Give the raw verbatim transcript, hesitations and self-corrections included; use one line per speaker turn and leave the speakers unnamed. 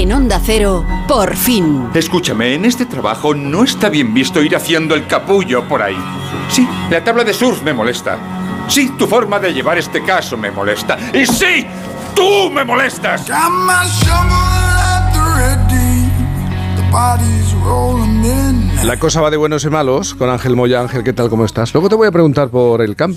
En Onda Cero, por fin.
Escúchame, en este trabajo no está bien visto ir haciendo el capullo por ahí. Sí, la tabla de surf me molesta. Sí, tu forma de llevar este caso me molesta. Y sí, tú me molestas.
La cosa va de buenos y malos con Ángel Moya. Ángel, ¿qué tal? ¿Cómo estás? Luego te voy a preguntar por el campo.